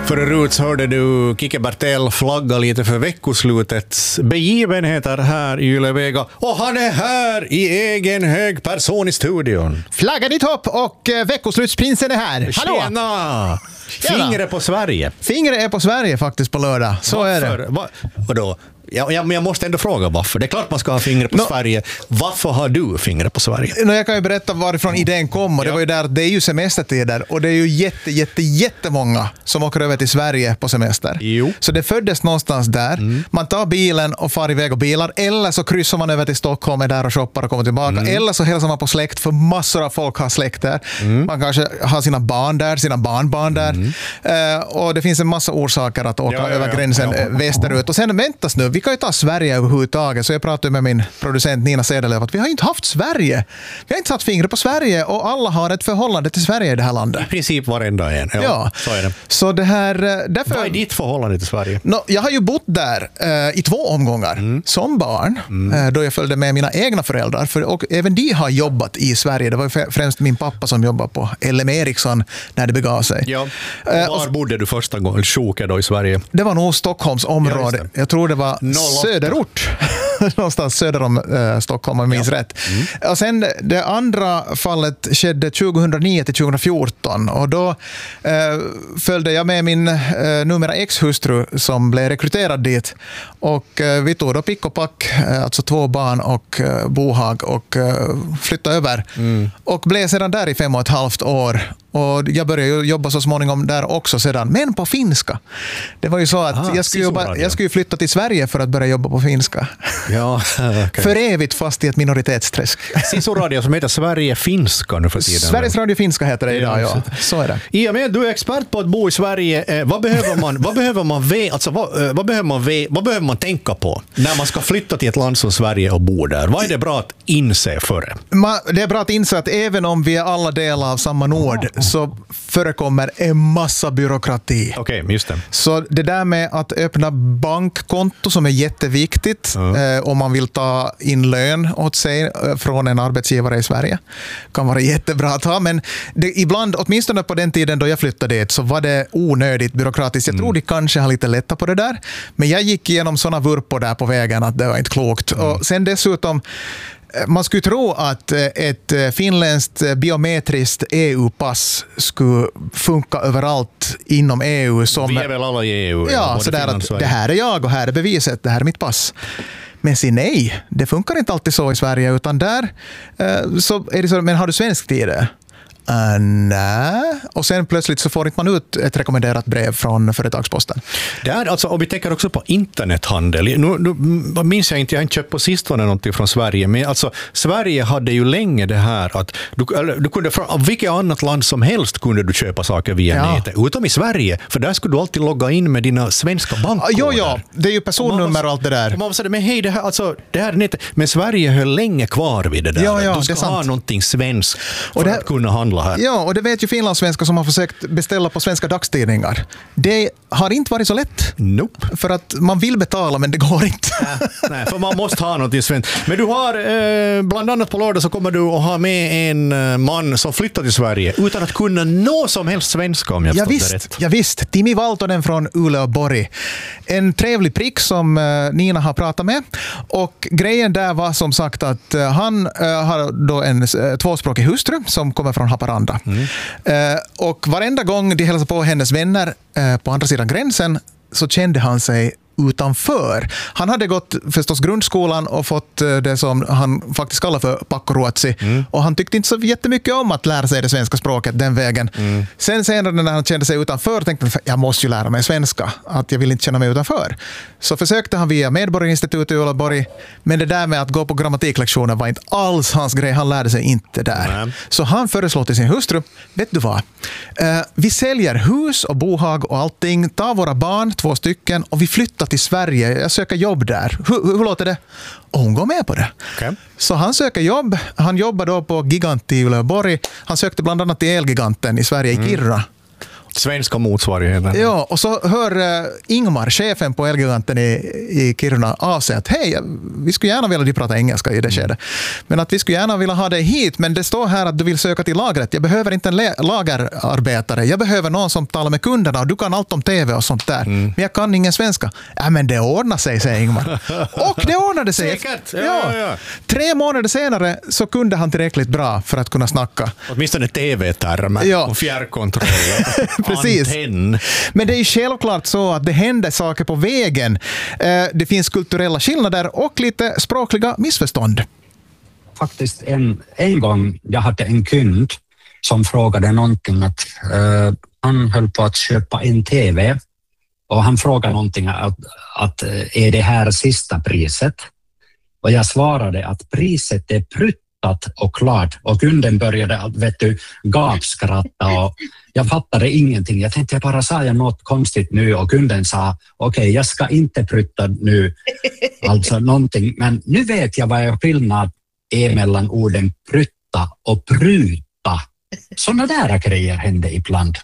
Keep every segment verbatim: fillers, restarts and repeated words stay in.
Förut hörde du Kike Bertell flagga lite för veckoslutets begivenheter här i Ylevega. Och han är här i egen hög person i studion. Flagga ditt hopp och eh, veckoslutsprinsen är här. Hallå! Tjena! Fingret på Sverige. Fingret är på Sverige faktiskt på lördag. Så varför? är det. Va? Vadå? Ja, ja, men jag måste ändå fråga varför. Det är klart man ska ha fingret på no. Sverige. Varför har du fingret på Sverige? No, jag kan ju berätta varifrån idén kom. Och det ja. var ju där, det är ju semestertider. Och det är ju jätte, jätte, jättemånga som åker över till Sverige på semester. Jo. Så det föddes någonstans där. Mm. Man tar bilen och far iväg och bilar. Eller så kryssar man över till Stockholm, är där och shoppar och kommer tillbaka. Mm. Eller så hälsar man på släkt, för massor av folk har släkt där. Mm. Man kanske har sina barn där, sina barnbarn där. Mm. Uh, och det finns en massa orsaker att åka ja, ja, över gränsen ja, ja. västerut. Och sen väntas nu, vi kan ju ta Sverige överhuvudtaget. Så jag pratade med min producent Nina Sedelöv att vi har inte haft Sverige. Vi har inte satt fingret på Sverige och alla har ett förhållande till Sverige i det här landet. I princip varenda en. Ja, ja. Så är det. Så det här, därför, vad är ditt förhållande till Sverige? No, jag har ju bott där uh, i två omgångar mm. som barn mm. uh, då jag följde med mina egna föräldrar. För, och även de har jobbat i Sverige. Det var främst min pappa som jobbade på L M Ericsson när det begav sig. Ja. Och var uh, bodde du första gången? Sjuka då i Sverige? Det var nog Stockholms område. Ja, jag tror det var söderort. Någonstans söder om uh, Stockholm, om jag minns ja. rätt. Mm. Och sen det andra fallet skedde tjugohundranio till tjugohundrafjorton och då uh, följde jag med min uh, numera ex-hustru som blev rekryterad dit och uh, vi tog då pick och pack, uh, alltså två barn och uh, bohag och uh, flyttade över mm. och blev sedan där i fem och ett halvt år. Och jag började ju jobba så småningom där också sedan, men på finska. Det var ju så att Aha, jag, skulle jobba, jag skulle flytta till Sverige för att börja jobba på finska. Ja, okay. För evigt fast i ett minoritetsträsk. Siso-radio som heter Sverige finska nu för tiden. Sveriges Radio finska heter det idag, ja. Så är det. I och med du är expert på att bo i Sverige, vad behöver man, vad behöver man, ve, alltså, vad, vad, behöver man ve, vad behöver man tänka på när man ska flytta till ett land som Sverige och bo där? Vad är det bra att inse före? Man, det är bra att inse att även om vi är alla delar av samma nord så förekommer en massa byråkrati. Okej, okay, just det. Så det där med att öppna bankkonto som är jätteviktigt mm. eh, om man vill ta in lön åt sig eh, från en arbetsgivare i Sverige kan vara jättebra att ha, men det, ibland, åtminstone på den tiden då jag flyttade dit, så var det onödigt byråkratiskt. Jag mm. tror de kanske har lite lätta på det där, men jag gick igenom sådana vurpor där på vägen att det var inte klokt. Mm. Och sen dessutom man skulle tro att ett finländskt biometriskt E U-pass skulle funka överallt inom E U. Som, vi är väl alla i E U. Ja, så där att det här är jag och här är beviset, det här är mitt pass. Men se nej, det funkar inte alltid så i Sverige, utan där så är det så, men har du svensk tid? Uh, nej. Och sen plötsligt så får inte man ut ett rekommenderat brev från företagsposten. Det är alltså, om vi tänker också på internethandel. Nu, nu minns jag inte, jag har inte köpt på sistone någonting från Sverige, men alltså Sverige hade ju länge det här att du, eller, du kunde, från vilket annat land som helst kunde du köpa saker via ja. nätet, utom i Sverige, för där skulle du alltid logga in med dina svenska bankkoder. Jo, ja, det är ju personnummer och allt det där. Och man sa, men hej, det här, alltså, det här nätet, men Sverige höll länge kvar vid det där. Ja, ja, du ska det är ha sant. någonting svenskt för och det här, att kunna handla här. Ja, och det vet ju finlandssvenskar som har försökt beställa på svenska dagstidningar. Det har inte varit så lätt. Nope. För att man vill betala, men det går inte. Nej, nej, för man måste ha något svenskt. Men du har, eh, bland annat på lördag så kommer du att ha med en eh, man som flyttar till Sverige utan att kunna nå som helst svenska, om jag ja, förstår visst, det rätt. Ja visst, Timi Valtonen från Uleåborg. En trevlig prick som eh, Nina har pratat med. Och grejen där var som sagt att eh, han eh, har då en eh, tvåspråkig hustru som kommer från Haparanda. Mm. Eh, och varenda gång de hälsade på hennes vänner eh, på andra sidan gränsen så kände han sig utanför. Han hade gått förstås grundskolan och fått det som han faktiskt kallar för pakkoruotsi. Mm. Och han tyckte inte så jättemycket om att lära sig det svenska språket den vägen. Mm. Sen senare när han kände sig utanför tänkte han, jag måste ju lära mig svenska. Att jag vill inte känna mig utanför. Så försökte han via Medborgarinstitutet i Uleåborg. Men det där med att gå på grammatiklektioner var inte alls hans grej. Han lärde sig inte där. Mm. Så han föreslår till sin hustru, vet du vad? Uh, vi säljer hus och bohag och allting. Ta våra barn, två stycken, och vi flyttar till Sverige. Jag söker jobb där. Hur, hur låter det? Och hon går med på det. Okay. Så han söker jobb. Han jobbar då på Gigant i Uleåborg. Han sökte bland annat till Elgiganten i Sverige, i Kiruna. Svenska motsvarigheten. Ja, och så hör uh, Ingmar, chefen på Elgiganten i, i Kiruna, av sig att hej, vi skulle gärna vilja prata engelska i det skedet. Men att vi skulle gärna vilja ha dig hit, men det står här att du vill söka till lagret. Jag behöver inte en le- lagerarbetare. Jag behöver någon som talar med kunderna och du kan allt om tv och sånt där. Mm. Men jag kan ingen svenska. Ja, men det ordnar sig, säger Ingmar. Och det ordnade sig. Säkert. Ja, ja. Ja, ja. Tre månader senare så kunde han tillräckligt bra för att kunna snacka. Åtminstone tv-termer Ja. och fjärrkontroller. Precis. Antenn. Men det är ju självklart så att det händer saker på vägen. Det finns kulturella skillnader och lite språkliga missförstånd. Faktiskt en, en gång jag hade en kund som frågade någonting att uh, han höll på att köpa en tv och han frågade någonting att, att är det här sista priset? Och jag svarade att priset är pruttat och klart och kunden började att vet du, gapskratta och jag fattade ingenting. Jag tänkte jag bara sa jag något konstigt nu och kunden sa okej okay, jag ska inte prutta nu alltså någonting men nu vet jag vad är skillnad är mellan orden prutta och pruta. Sådana där grejer hände ibland.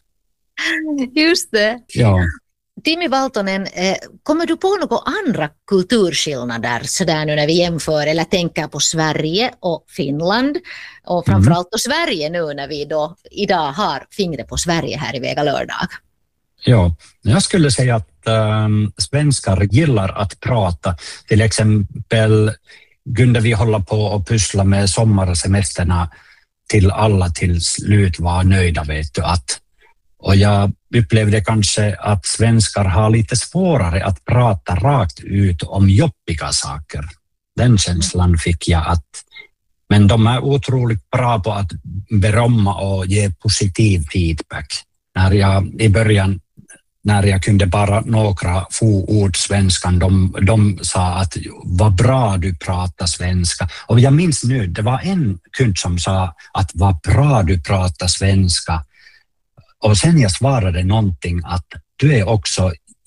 Just det. Ja. Timi Valtonen, kommer du på några andra kulturskillnader sådär nu när vi jämför eller tänker på Sverige och Finland och framförallt då Sverige nu när vi då idag har fingret på Sverige här i Vega lördag? Ja, jag skulle säga att ähm, svenskar gillar att prata. Till exempel kunde vi hålla på och pyssla med sommarsemesterna till alla till slut var nöjda vet du att och jag upplevde kanske att svenskar har lite svårare att prata rakt ut om jobbiga saker. Den känslan fick jag att men de är otroligt bra på att berömma och ge positiv feedback. När jag i början när jag kunde bara några få ord svenskan, de, de sa att vad bra du pratar svenska. Och jag minns nu, det var en kund som sa att vad bra du pratar svenska. Och sen jag svarade någonting att du är också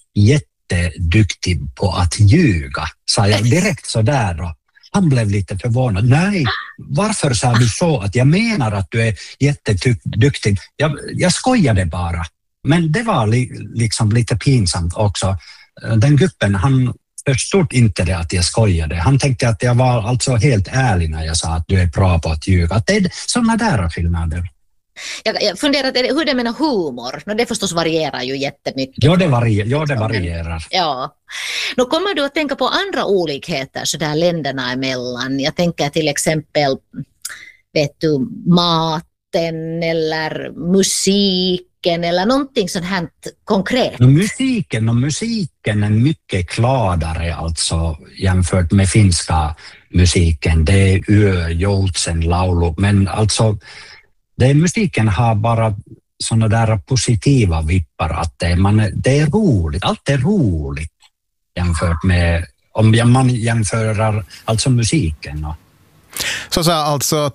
jätteduktig på att ljuga, sa jag direkt så där. Och han blev lite förvånad. Nej, varför sa du så? Att jag menar att du är jätteduktig. Jag, jag skojade bara. Men det var li, liksom lite pinsamt också. Den gruppen, han förstod inte det att jag skojade. Han tänkte att jag var alltså helt ärlig när jag sa att du är bra på att ljuga. Att det är sådana där skillnader. Jag, jag funderar hur det menar humor. No, det förstås varierar ju jättemycket. Ja, det, varie, ja, det varierar. Ja. Nu kommer du att tänka på andra olikheter så där länderna emellan. Jag tänker till exempel vet du, maten eller musiken eller någonting sånt här konkret. No, musiken, och musiken är mycket gladare alltså jämfört med finska musiken. Det är Ö, Joutsen, laulu, men alltså det, musiken har bara såna där positiva vippar att det, man, det är roligt, allt är roligt jämfört med om man jämför alltså musiken. Så sa alltså